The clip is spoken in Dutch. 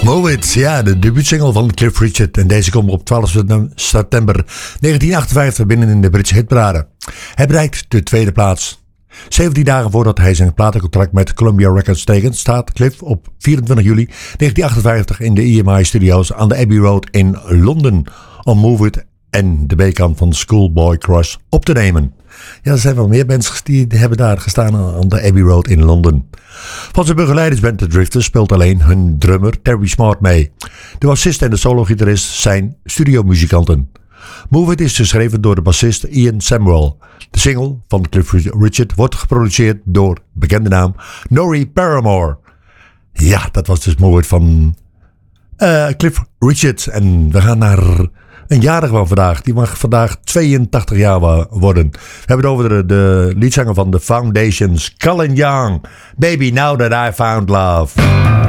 Move It, ja, de debuutsingle van Cliff Richard. En deze komt op 12 september 1958 binnen in de Britse hitparade. Hij bereikt de tweede plaats. 17 dagen voordat hij zijn platencontract met Columbia Records tekent, staat Cliff op 24 juli 1958 in de EMI Studios aan de Abbey Road in Londen om Move It en de B-kant van Schoolboy Crush op te nemen. Ja, er zijn wel meer bands die hebben daar gestaan aan de Abbey Road in Londen. Van zijn begeleidersband The Drifters speelt alleen hun drummer Terry Smart mee. De bassist en de solo-gitarist zijn studiomuzikanten. Move It is geschreven door de bassist Ian Samuel. De single van Cliff Richard wordt geproduceerd door bekende naam Norrie Paramore. Ja, dat was dus Move It van Cliff Richard. En we gaan naar een jarige van vandaag. Die mag vandaag 82 jaar worden. We hebben het over de liedzanger van The Foundations, Colin Young. Baby, now that I found love.